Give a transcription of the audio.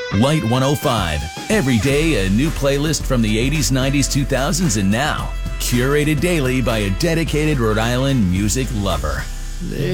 Light 105. Every day, a new playlist from the 80s, 90s, 2000s, and now. Curated daily by a dedicated Rhode Island music lover.